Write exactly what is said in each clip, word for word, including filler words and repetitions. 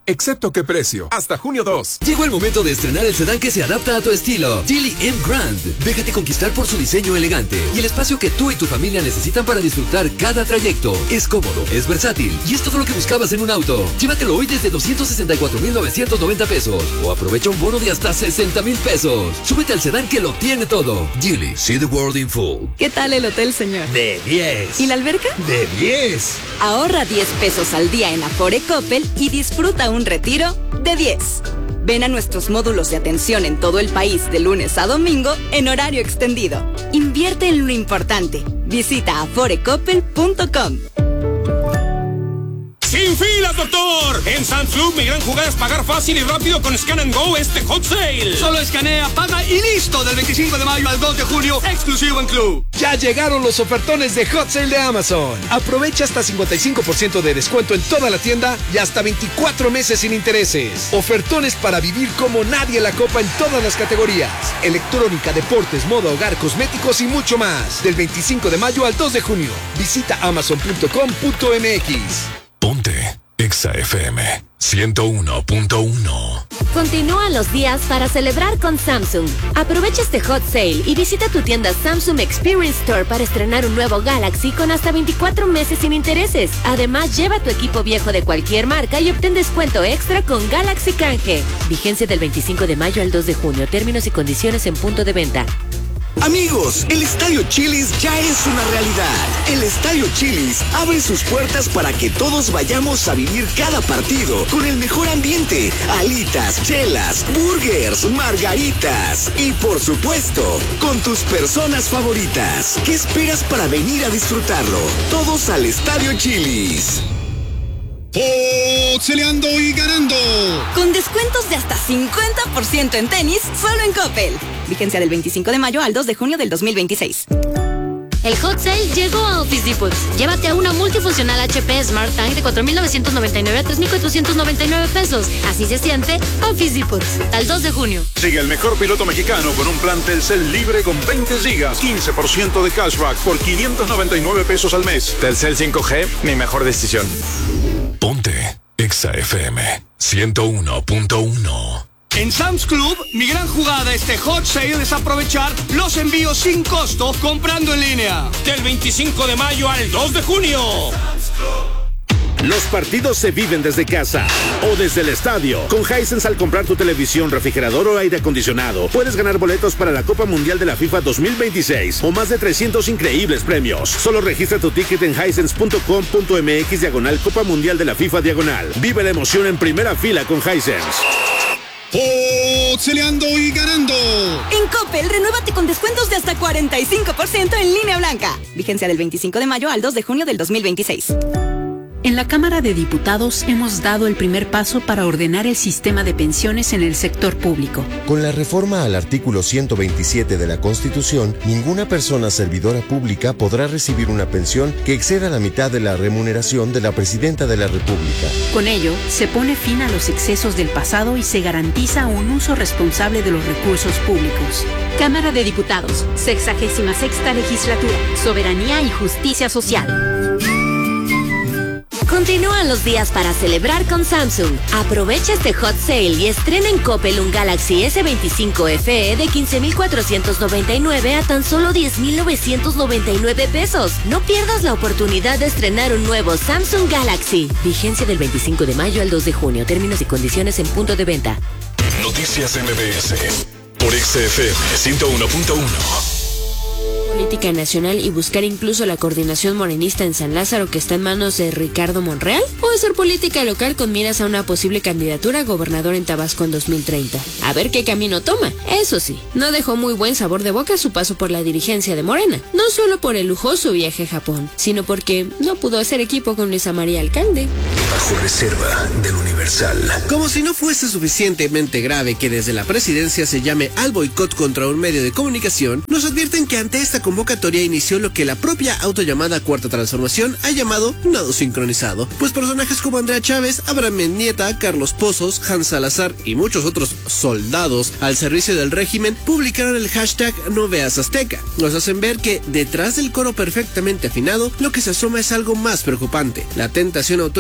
excepto qué precio. Hasta junio dos. Llegó el momento de estrenar el sedán que se adapta a tu estilo. Geely M Grand. Déjate conquistar por su diseño elegante y el espacio que tú y tu familia necesitan para disfrutar cada trayecto. Es cómodo, es versátil y es todo lo que buscabas en un auto. Llévatelo hoy desde doscientos sesenta y cuatro mil novecientos noventa pesos o aprovecha un bono de hasta sesenta mil pesos. Súbete al sedán que lo tiene todo. Geely, see the world in full. ¿Qué tal el hotel, señor? De diez. ¿Y la alberca? De diez. Ahorra diez pesos al día en Afore Coppel y disfruta un retiro de diez. Ven a nuestros módulos de atención en todo el país de lunes a domingo en horario extendido. Invierte en lo importante. Visita afore coppel punto com. ¡Sin filas, doctor! En Sam's Club, mi gran jugada es pagar fácil y rápido con Scan and Go este Hot Sale. Solo escanea, paga y listo. Del veinticinco de mayo al dos de junio, exclusivo en Club. Ya llegaron los ofertones de Hot Sale de Amazon. Aprovecha hasta cincuenta y cinco por ciento de descuento en toda la tienda y hasta veinticuatro meses sin intereses. Ofertones para vivir como nadie la copa en todas las categorías. Electrónica, deportes, moda, hogar, cosméticos y mucho más. Del veinticinco de mayo al dos de junio. Visita amazon punto com punto m x. Ponte Exa F M ciento uno punto uno. Continúan los días para celebrar con Samsung. Aprovecha este hot sale y visita tu tienda Samsung Experience Store para estrenar un nuevo Galaxy con hasta veinticuatro meses sin intereses. Además, lleva tu equipo viejo de cualquier marca y obtén descuento extra con Galaxy Canje. Vigencia del veinticinco de mayo al dos de junio. Términos y condiciones en punto de venta. Amigos, el Estadio Chili's ya es una realidad. El Estadio Chili's abre sus puertas para que todos vayamos a vivir cada partido con el mejor ambiente, alitas, chelas, burgers, margaritas y por supuesto, con tus personas favoritas. ¿Qué esperas para venir a disfrutarlo? Todos al Estadio Chili's. Boxeleando y ganando. Con descuentos de hasta cincuenta por ciento en tenis, solo en Coppel. Vigencia del veinticinco de mayo al dos de junio del dos mil veintiséis. El Hot Sale llegó a Office Depot. Llévate a una multifuncional H P Smart Tank de cuatro mil novecientos noventa y nueve a tres mil cuatrocientos noventa y nueve pesos. Así se siente Office Depot. Al dos de junio. Sigue el mejor piloto mexicano con un plan Telcel libre con veinte gigas, quince por ciento de cashback por quinientos noventa y nueve pesos al mes. Telcel cinco G, mi mejor decisión. Ponte Exa F M ciento uno punto uno. En Sam's Club, mi gran jugada este Hot Sale es aprovechar los envíos sin costo comprando en línea. Del veinticinco de mayo al dos de junio. Los partidos se viven desde casa o desde el estadio. Con Hisense, al comprar tu televisión, refrigerador o aire acondicionado, puedes ganar boletos para la Copa Mundial de la FIFA dos mil veintiséis o más de trescientos increíbles premios. Solo registra tu ticket en hisense punto com punto m x diagonal Copa Mundial de la FIFA diagonal. Vive la emoción en primera fila con Hisense. Boxeleando y ganando. En Coppel, renuévate con descuentos de hasta cuarenta y cinco por ciento en línea blanca. Vigencia del veinticinco de mayo al dos de junio del dos mil veintiséis. En la Cámara de Diputados hemos dado el primer paso para ordenar el sistema de pensiones en el sector público. Con la reforma al artículo ciento veintisiete de la Constitución, ninguna persona servidora pública podrá recibir una pensión que exceda la mitad de la remuneración de la Presidenta de la República. Con ello, se pone fin a los excesos del pasado y se garantiza un uso responsable de los recursos públicos. Cámara de Diputados, sexagésima sexta legislatura, soberanía y justicia social. Continúan los días para celebrar con Samsung. Aprovecha este hot sale y estrena en Coppel un Galaxy S veinticinco F E de quince mil cuatrocientos noventa y nueve a tan solo diez mil novecientos noventa y nueve pesos. No pierdas la oportunidad de estrenar un nuevo Samsung Galaxy. Vigencia del veinticinco de mayo al dos de junio. Términos y condiciones en punto de venta. Noticias M B S por Exa F M ciento uno punto uno. Política nacional y buscar incluso la coordinación morenista en San Lázaro que está en manos de Ricardo Monreal, o hacer política local con miras a una posible candidatura a gobernador en Tabasco en dos mil treinta. A ver qué camino toma. Eso sí, no dejó muy buen sabor de boca su paso por la dirigencia de Morena, no solo por el lujoso viaje a Japón, sino porque no pudo hacer equipo con Luisa María Alcalde. Bajo reserva del Universal. Como si no fuese suficientemente grave que desde la presidencia se llame al boicot contra un medio de comunicación, nos advierten que ante esta convocatoria inició lo que la propia autollamada Cuarta Transformación ha llamado nado sincronizado, pues personajes como Andrea Chávez, Abraham Mendieta, Carlos Pozos, Hans Salazar y muchos otros soldados al servicio del régimen publicaron el hashtag No Veas Azteca. Nos hacen ver que detrás del coro perfectamente afinado, lo que se asoma es algo más preocupante: la tentación autoritaria de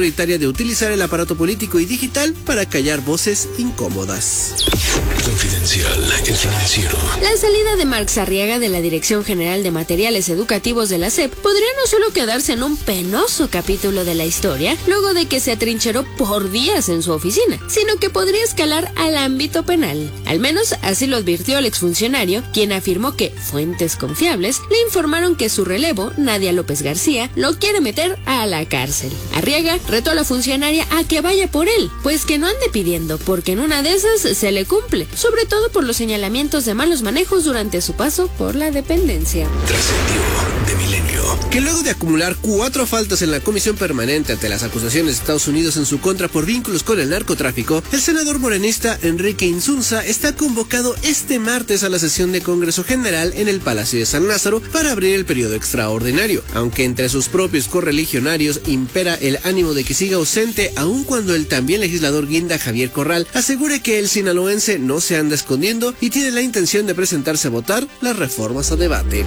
de utilizar el aparato político y digital para callar voces incómodas. Confidencial, el financiero. La salida de Marx Arriaga de la Dirección General de Materiales Educativos de la S E P podría no solo quedarse en un penoso capítulo de la historia, luego de que se atrincheró por días en su oficina, sino que podría escalar al ámbito penal. Al menos así lo advirtió el exfuncionario, quien afirmó que fuentes confiables le informaron que su relevo, Nadia López García, lo quiere meter a la cárcel. Arriaga retó a la funcionaria a que vaya por él, pues que no ande pidiendo, porque en una de esas se le cumple, sobre todo por los señalamientos de malos manejos durante su paso por la dependencia. Trascendió de Milenio. Que luego de acumular cuatro faltas en la comisión permanente ante las acusaciones de Estados Unidos en su contra por vínculos con el narcotráfico, el senador morenista Enrique Insunza está convocado este martes a la sesión de Congreso General en el Palacio de San Lázaro para abrir el periodo extraordinario, aunque entre sus propios correligionarios impera el ánimo de que siga ausente, aun cuando el también legislador guinda Javier Corral asegure que el sinaloense no se anda escondiendo y tiene la intención de presentarse a votar las reformas a debate.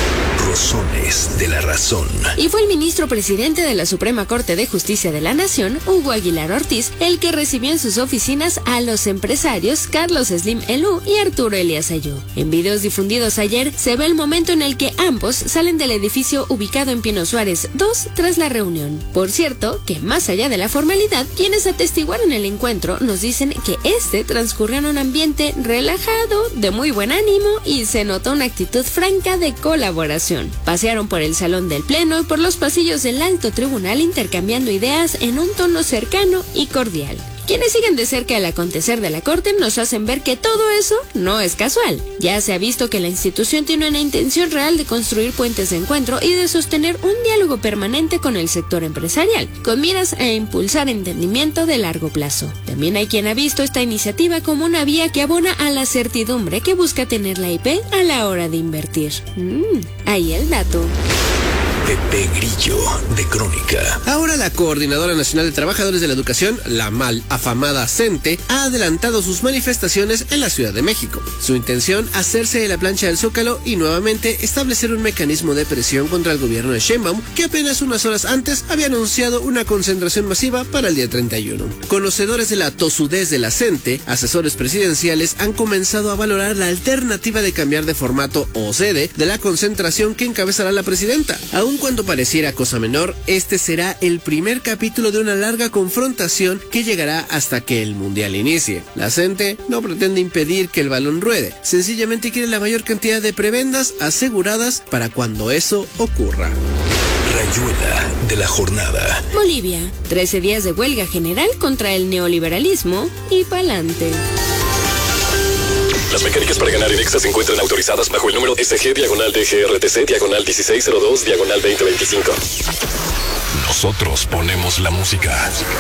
Rosones de la razón. Y fue el ministro presidente de la Suprema Corte de Justicia de la Nación, Hugo Aguilar Ortiz, el que recibió en sus oficinas a los empresarios Carlos Slim Elú y Arturo Elías Ayú. En videos difundidos ayer se ve el momento en el que ambos salen del edificio ubicado en Pino Suárez dos tras la reunión. Por cierto, que más allá de la formalidad, quienes atestiguaron el encuentro nos dicen que este transcurrió en un ambiente relajado, de muy buen ánimo y se notó una actitud franca de colaboración. Pasearon por el salón del Pleno y por los pasillos del alto tribunal intercambiando ideas en un tono cercano y cordial. Quienes siguen de cerca el acontecer de la Corte nos hacen ver que todo eso no es casual. Ya se ha visto que la institución tiene una intención real de construir puentes de encuentro y de sostener un diálogo permanente con el sector empresarial, con miras a impulsar entendimiento de largo plazo. También hay quien ha visto esta iniciativa como una vía que abona a la certidumbre que busca tener la I P a la hora de invertir. Mm, ahí el dato. Pepe Grillo, de Crónica. Ahora la Coordinadora Nacional de Trabajadores de la Educación, la mal afamada CENTE, ha adelantado sus manifestaciones en la Ciudad de México. Su intención, hacerse de la plancha del Zócalo y nuevamente establecer un mecanismo de presión contra el gobierno de Sheinbaum, que apenas unas horas antes había anunciado una concentración masiva para el día treinta y uno. Conocedores de la tosudez de la CENTE, asesores presidenciales han comenzado a valorar la alternativa de cambiar de formato o sede de la concentración que encabezará la presidenta. Aun cuando pareciera cosa menor, este será el primer capítulo de una larga confrontación que llegará hasta que el Mundial inicie. La CENTE no pretende impedir que el balón ruede, sencillamente quiere la mayor cantidad de prebendas aseguradas para cuando eso ocurra. Rayuela de la jornada. Bolivia, trece días de huelga general contra el neoliberalismo y pa'lante. Las mecánicas para ganar en Exa se encuentran autorizadas bajo el número S G diagonal D G R T C diagonal dieciséis cero dos diagonal veinte veinticinco. Nosotros ponemos la música.